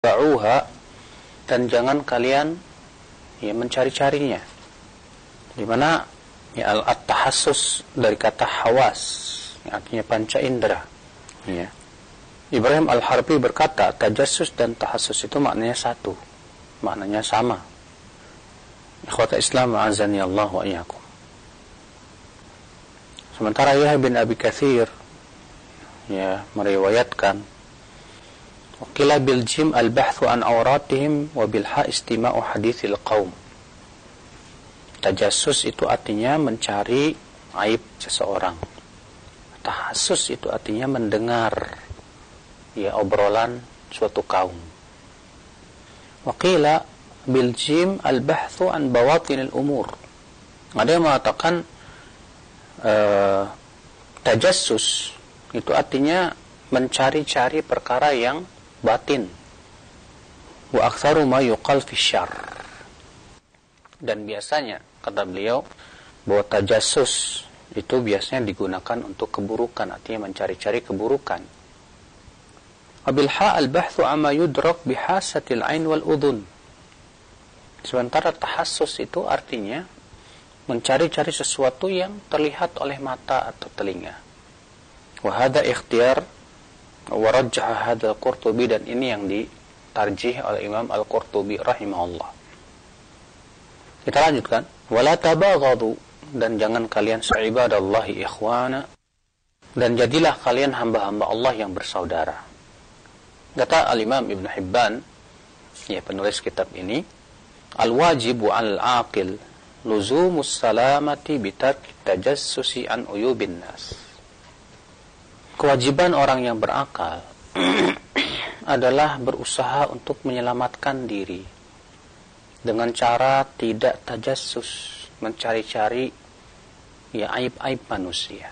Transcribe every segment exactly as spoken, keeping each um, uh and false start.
ba'uha, dan jangan kalian ya mencari-carinya. Di mana ya al-tahassus dari kata hawas, yang artinya panca indera. Ya. Ibrahim Al-Harbi berkata, tajassus dan tahassus itu maknanya satu, maknanya sama. Ikhwata Islam, azani Allah wa iyyakum. Sementara Yahya bin Abi Katsir ya meriwayatkan, Qila bil jim al-bahthu an awratihim wa bil ha istima'u hadithil qaum. Tajassus itu artinya mencari aib seseorang. Tahassus itu artinya mendengar ya obrolan suatu kaum. Wa qila bil jim al-bahthu an bawatinil umur. Ada yang mengatakan uh, tajassus itu artinya mencari-cari perkara yang batin. Wa aktsaru ma yuqal fi syarr. Dan biasanya kata beliau bahwa tajassus itu biasanya digunakan untuk keburukan, artinya mencari-cari keburukan. Wabil ha al-bahthu amma yudrak bihasatil ain wal udhun. Sementara tahassus itu artinya mencari-cari sesuatu yang terlihat oleh mata atau telinga. Wa hadha ikhtiyar wa rajjaha hadha al-Qurtubi, dan ini yang ditarjih oleh Imam Al-Qurtubi rahimahullah. Kita lanjutkan. Wala tabaghadu, dan jangan kalian sa'ibadallahi ikhwana, dan jadilah kalian hamba-hamba Allah yang bersaudara. Kata Al-Imam Ibn Hibban, ya penulis kitab ini, al-wajibu 'alal 'aqil luzumus salamati bitarki tajassusi an uyubin nas. Kewajiban orang yang berakal adalah berusaha untuk menyelamatkan diri dengan cara tidak tajassus, mencari-cari ya aib-aib manusia.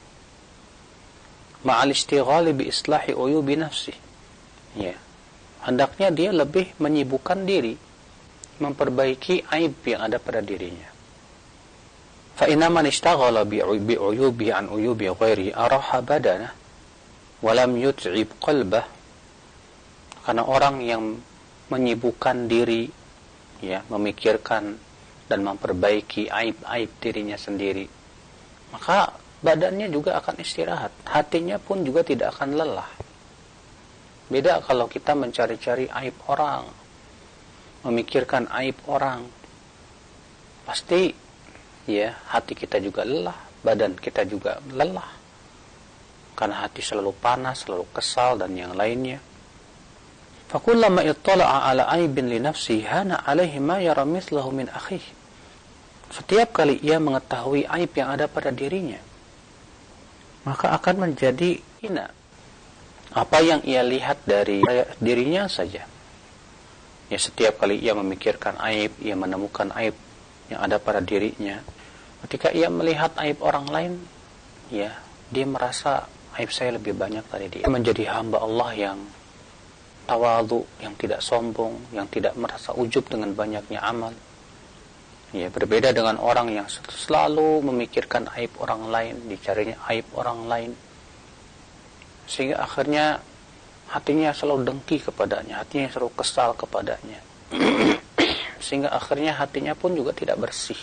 Ma'al istighali bi islahi uyubi nafsi. Ya. Hendaknya dia lebih menyibukkan diri memperbaiki aib yang ada pada dirinya. Fa inna man ishtaghala bi uyubi an uyubi ghairi araha badana walam yut'ib qalbah. Karena orang yang menyibukkan diri ya, memikirkan dan memperbaiki aib-aib dirinya sendiri, maka badannya juga akan istirahat, hatinya pun juga tidak akan lelah. Beda kalau kita mencari-cari aib orang, memikirkan aib orang, pasti ya hati kita juga lelah, badan kita juga lelah. Karena hati selalu panas, selalu kesal dan yang lainnya. Fakullama ittala'a ala aibin li nafsi hana alaihi ma yara mithlahu min akhihi. Setiap kali ia mengetahui aib yang ada pada dirinya, maka akan menjadi hina apa yang ia lihat dari dirinya saja. Ya, setiap kali ia memikirkan aib, ia menemukan aib yang ada pada dirinya, ketika ia melihat aib orang lain, ya, dia merasa aib saya lebih banyak dari dia. Menjadi hamba Allah yang tawadhu, yang tidak sombong, yang tidak merasa ujub dengan banyaknya amal. Ya, berbeda dengan orang yang selalu memikirkan aib orang lain, dicarinya aib orang lain, sehingga akhirnya hatinya selalu dengki kepadanya, hatinya selalu kesal kepadanya, sehingga akhirnya hatinya pun juga tidak bersih.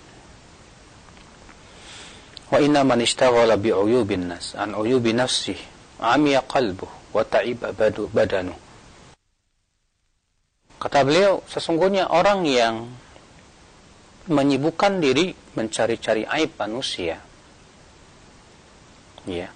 Wa inna man ishtaghala bi uyubin nas an uyubi nafsihi amiya qalbuhu wa ta'iba badanu. Kata beliau, sesungguhnya orang yang menyibukkan diri mencari-cari aib manusia, ya,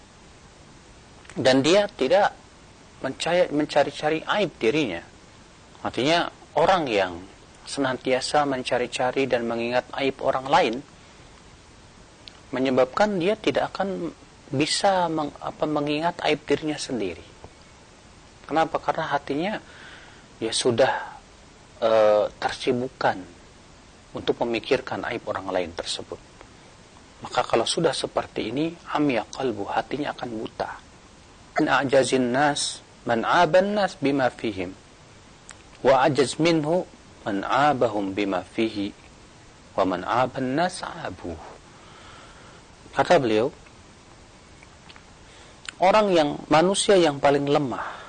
dan dia tidak mencari-cari aib dirinya, artinya orang yang senantiasa mencari-cari dan mengingat aib orang lain, menyebabkan dia tidak akan bisa meng, apa, mengingat aib dirinya sendiri. Kenapa? Karena hatinya ya sudah e, tersibukkan untuk memikirkan aib orang lain tersebut. Maka kalau sudah seperti ini, amya qalbu, hatinya akan buta. An a'jazin nas man 'aban nas bima fihim wa ajaz minhu man 'abahum bima fihi wa man 'aban nas 'abuhu. Kata beliau, orang yang manusia yang paling lemah